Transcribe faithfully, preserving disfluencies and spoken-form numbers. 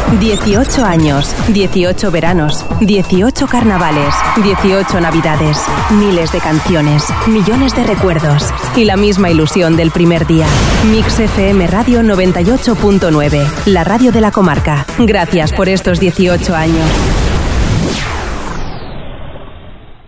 dieciocho años, dieciocho veranos, dieciocho carnavales, dieciocho navidades, miles de canciones, millones de recuerdos y la misma ilusión del primer día. Mix F M Radio noventa y ocho punto nueve, la radio de la comarca. Gracias por estos dieciocho años.